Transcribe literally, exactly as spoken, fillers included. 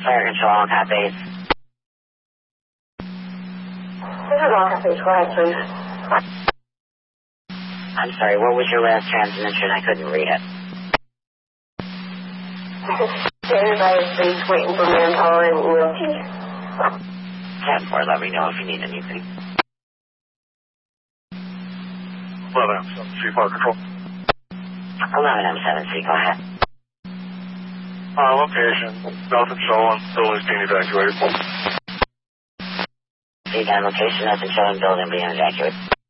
Fire control, copy. This is all copy. Go ahead, please. I'm sorry, what was your last transmission? I couldn't read it. Standing by the streets waiting for manpower and E M T. ten four, let me know if you need anything. eleven M seven C, fire control. eleven M seven C, go ahead. Uh, location, nothing showing, building's being evacuated. See, got location, nothing showing, building being evacuated.